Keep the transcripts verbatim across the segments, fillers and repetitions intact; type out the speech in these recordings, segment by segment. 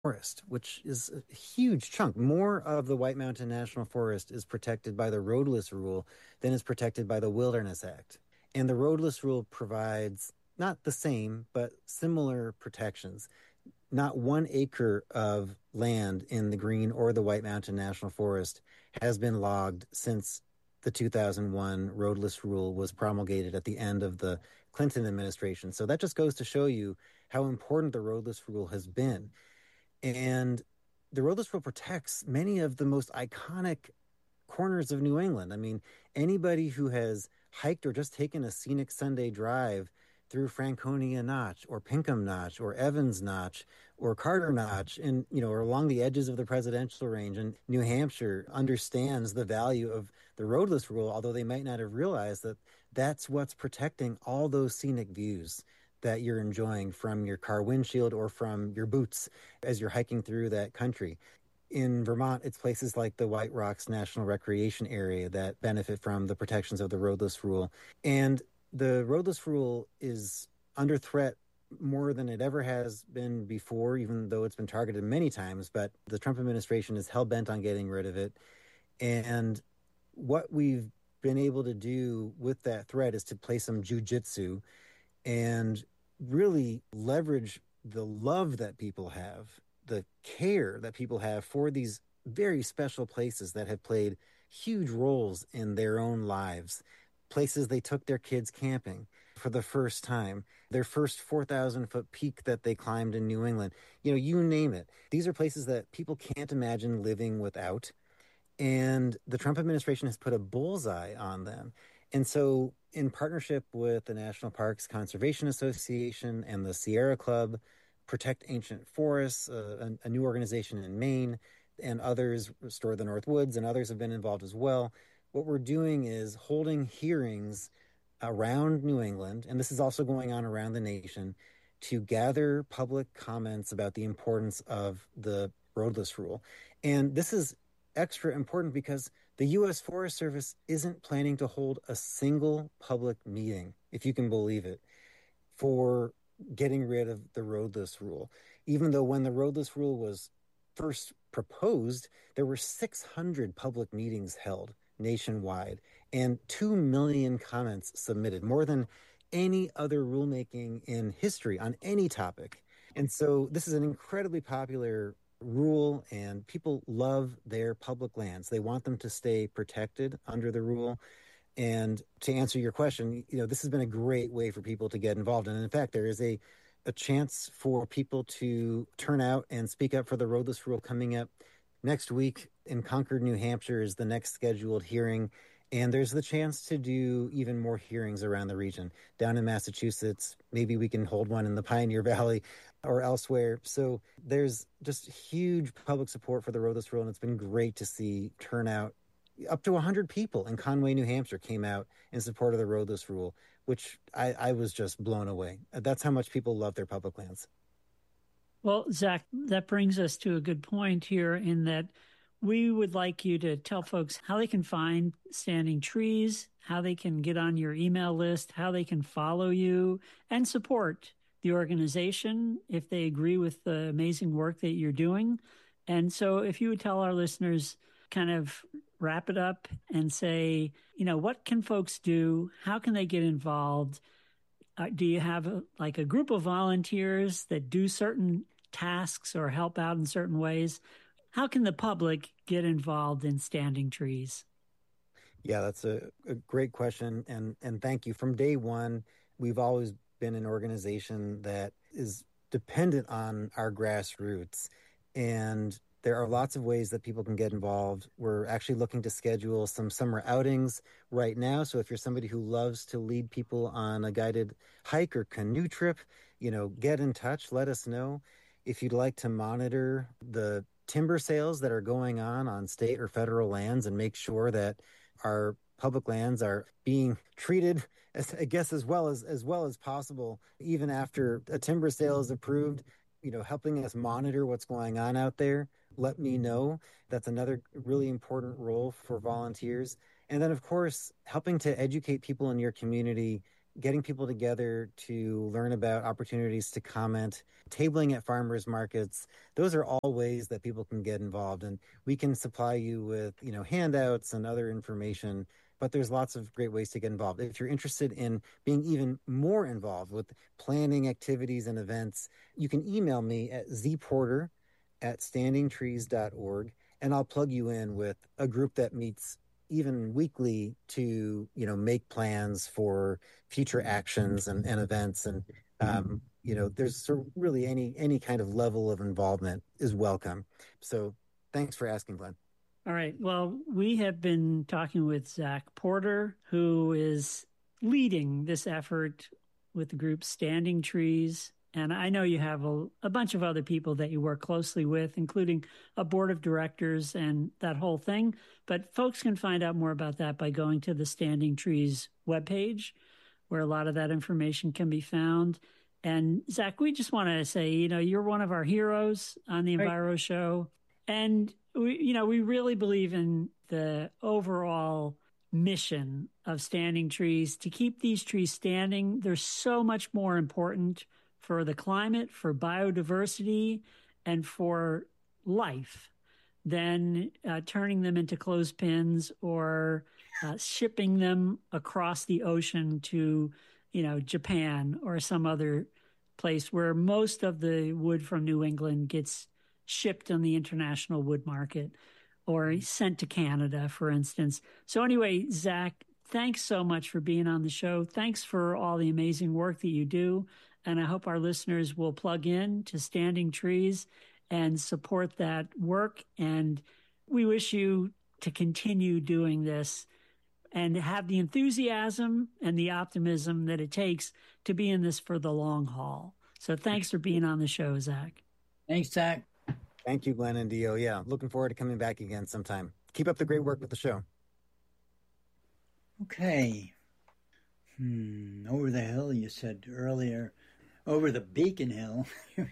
Forest, which is a huge chunk. More of the White Mountain National Forest is protected by the roadless rule than is protected by the Wilderness Act. And the roadless rule provides not the same, but similar protections. Not one acre of land in the Green or the White Mountain National Forest has been logged since the two thousand one roadless rule was promulgated at the end of the Clinton administration. So that just goes to show you how important the roadless rule has been. And the roadless rule protects many of the most iconic corners of New England. I mean, anybody who has hiked or just taken a scenic Sunday drive through Franconia Notch or Pinkham Notch or Evans Notch or Carter Notch and, you know, or along the edges of the presidential range in New Hampshire understands the value of the roadless rule, although they might not have realized that that's what's protecting all those scenic views that you're enjoying from your car windshield or from your boots as you're hiking through that country. In Vermont, it's places like the White Rocks National Recreation Area that benefit from the protections of the roadless rule. And the roadless rule is under threat more than it ever has been before, even though it's been targeted many times. But the Trump administration is hell-bent on getting rid of it. And what we've been able to do with that threat is to play some jujitsu and really leverage the love that people have, the care that people have for these very special places that have played huge roles in their own lives. Places they took their kids camping for the first time, their first four thousand foot peak that they climbed in New England. You know, you name it. These are places that people can't imagine living without. And the Trump administration has put a bullseye on them. And so, in partnership with the National Parks Conservation Association and the Sierra Club, Protect Ancient Forests, uh, a, a new organization in Maine, and others, Restore the North Woods, and others have been involved as well. What we're doing is holding hearings around New England, and this is also going on around the nation, to gather public comments about the importance of the roadless rule. And this is extra important because the U S Forest Service isn't planning to hold a single public meeting, if you can believe it, for getting rid of the roadless rule. Even though when the roadless rule was first proposed, there were six hundred public meetings held nationwide and two million comments submitted, more than any other rulemaking in history on any topic. And so this is an incredibly popular rule, and people love their public lands. They want them to stay protected under the rule. And to answer your question, you know, this has been a great way for people to get involved. And in fact, there is a a chance for people to turn out and speak up for the roadless rule coming up next week in Concord, New Hampshire is the next scheduled hearing. And there's the chance to do even more hearings around the region. Down in Massachusetts, maybe we can hold one in the Pioneer Valley or elsewhere. So there's just huge public support for the roadless rule, and it's been great to see turnout. Up to one hundred people in Conway, New Hampshire came out in support of the roadless rule, which I, I was just blown away. That's how much people love their public lands. Well, Zach, that brings us to a good point here in that we would like you to tell folks how they can find Standing Trees, how they can get on your email list, how they can follow you and support the organization if they agree with the amazing work that you're doing. And so if you would tell our listeners, kind of wrap it up and say, you know, what can folks do? How can they get involved? Uh, do you have a, like a group of volunteers that do certain tasks or help out in certain ways? How can the public get involved in Standing Trees? Yeah, that's a, a great question. And, and thank you. From day one, we've always been an organization that is dependent on our grassroots. And there are lots of ways that people can get involved. We're actually looking to schedule some summer outings right now. So if you're somebody who loves to lead people on a guided hike or canoe trip, you know, get in touch, let us know. If you'd like to monitor the timber sales that are going on on state or federal lands and make sure that our public lands are being treated, as, I guess, as well as as well as possible, even after a timber sale is approved, you know, helping us monitor what's going on out there. Let me know. That's another really important role for volunteers. And then, of course, helping to educate people in your community getting people together to learn about opportunities to comment, tabling at farmers markets. Those are all ways that people can get involved. And we can supply you with, you know, handouts and other information, but there's lots of great ways to get involved. If you're interested in being even more involved with planning activities and events, you can email me at zporter at standing trees dot org, and I'll plug you in with a group that meets even weekly to, you know, make plans for future actions and, and events. And, um, you know, there's sort of really any, any kind of level of involvement is welcome. So thanks for asking, Glenn. All right. Well, we have been talking with Zach Porter, who is leading this effort with the group Standing Trees. And I know you have a, a bunch of other people that you work closely with, including a board of directors and that whole thing. But folks can find out more about that by going to the Standing Trees webpage, where a lot of that information can be found. And Zach, we just want to say, you know, you're one of our heroes on the Enviro right. Show. And, we, you know, we really believe in the overall mission of Standing Trees to keep these trees standing. They're so much more important for the climate, for biodiversity, and for life than uh, turning them into clothespins or uh, shipping them across the ocean to, you know, Japan or some other place where most of the wood from New England gets shipped on the international wood market or sent to Canada, for instance. So anyway, Zach, thanks so much for being on the show. Thanks for all the amazing work that you do. And I hope our listeners will plug in to Standing Trees and support that work. And we wish you to continue doing this and have the enthusiasm and the optimism that it takes to be in this for the long haul. So thanks for being on the show, Zach. Thanks, Zach. Thank you, Glenn and Dio. Yeah, looking forward to coming back again sometime. Keep up the great work with the show. Okay. Hmm, over the hill, you said earlier. Over the Beacon Hill.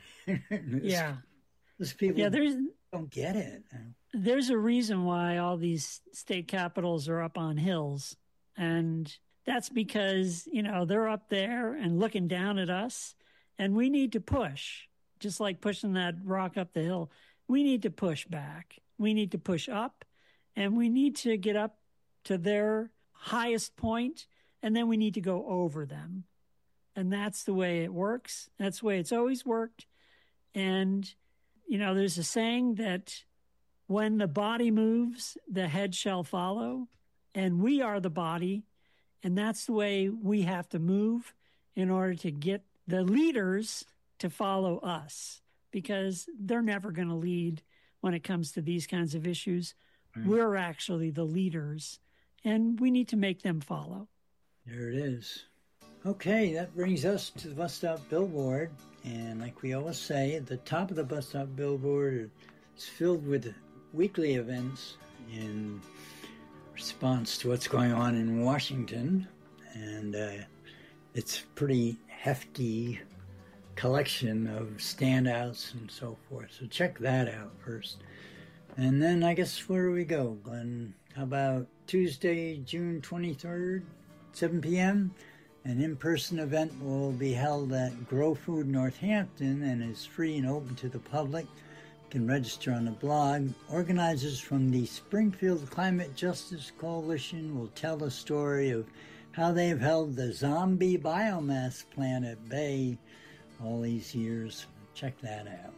yeah. Those people yeah, there's, don't get it. There's a reason why all these state capitals are up on hills. And that's because, you know, they're up there and looking down at us. And we need to push, just like pushing that rock up the hill. We need to push back. We need to push up. And we need to get up to their highest point, and then we need to go over them. And that's the way it works. That's the way it's always worked. And, you know, there's a saying that when the body moves, the head shall follow. And we are the body. And that's the way we have to move in order to get the leaders to follow us, because they're never going to lead when it comes to these kinds of issues. Mm. We're actually the leaders, and we need to make them follow. There it is. Okay, that brings us to the Bus Stop Billboard. And like we always say, at the top of the Bus Stop Billboard is filled with weekly events in response to what's going on in Washington. And uh, it's pretty hefty collection of standouts and so forth. So check that out first. And then I guess where do we go, Glenn? How about Tuesday, June twenty-third, seven p.m.? An in-person event will be held at Grow Food Northampton and is free and open to the public. You can register on the blog. Organizers from the Springfield Climate Justice Coalition will tell the story of how they've held the zombie biomass plant at bay all these years. Check that out.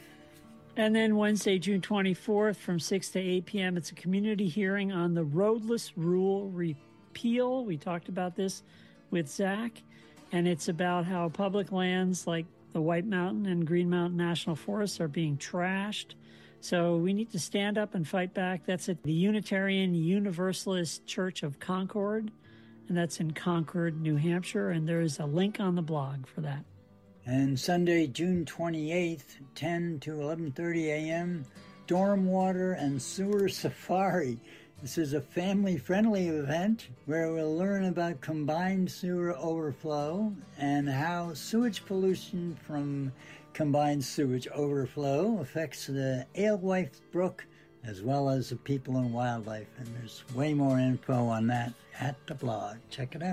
And then Wednesday, June twenty-fourth from six to eight p.m., it's a community hearing on the roadless rule repeal. We talked about this with Zach, and it's about how public lands like the White Mountain and Green Mountain National Forests are being trashed. So we need to stand up and fight back. That's at the Unitarian Universalist Church of Concord, and that's in Concord, New Hampshire, and there is a link on the blog for that. And Sunday, June twenty-eighth, ten to eleven thirty a.m., Stormwater and Sewer Safari. This is a family-friendly event where we'll learn about combined sewer overflow and how sewage pollution from combined sewage overflow affects the Alewife Brook as well as the people and wildlife. And there's way more info on that at the blog. Check it out.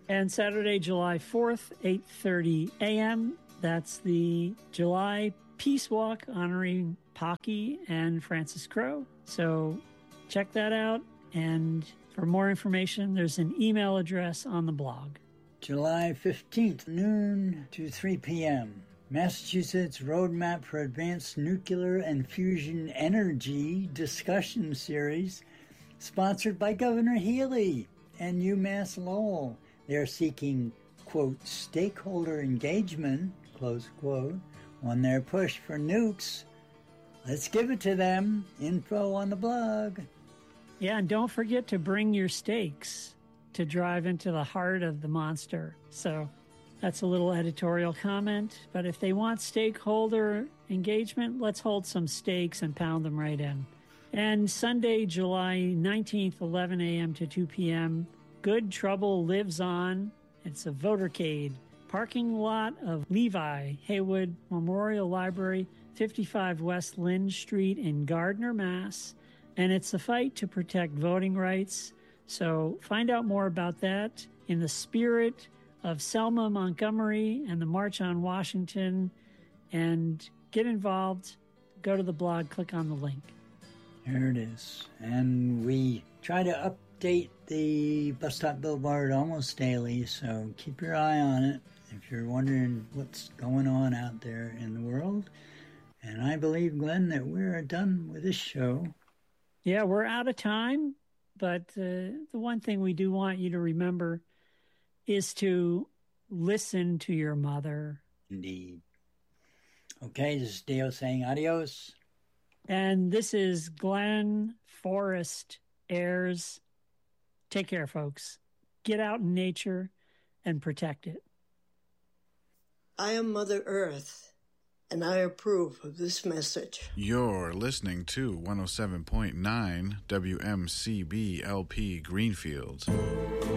And Saturday, July fourth, eight thirty a.m., that's the July Peace Walk honoring Pocky and Francis Crowe. So check that out. And for more information, there's an email address on the blog. July fifteenth, noon to three p.m. Massachusetts Roadmap for Advanced Nuclear and Fusion Energy discussion series, sponsored by Governor Healy and UMass Lowell. They're seeking, quote, stakeholder engagement, close quote, on their push for nukes. Let's give it to them. Info on the blog. Yeah, and don't forget to bring your stakes to drive into the heart of the monster. So that's a little editorial comment. But if they want stakeholder engagement, let's hold some stakes and pound them right in. And Sunday, July nineteenth, eleven a.m. to two p.m., Good Trouble Lives On. It's a votercade. Parking lot of Levi Haywood Memorial Library, fifty-five West Lynn Street in Gardner, Mass. And it's a fight to protect voting rights. So find out more about that in the spirit of Selma Montgomery and the March on Washington. And get involved. Go to the blog, click on the link. There it is. And we try to update the Bus Stop Billboard almost daily, so keep your eye on it if you're wondering what's going on out there in the world. And I believe, Glenn, that we're done with this show. Yeah, we're out of time, but uh, the one thing we do want you to remember is to listen to your mother. Indeed. Okay, this is Deo saying adios. And this is Glenn Forrest Ayers. Take care, folks. Get out in nature and protect it. I am Mother Earth, and I approve of this message. You're listening to one oh seven point nine W M C B L P Greenfield.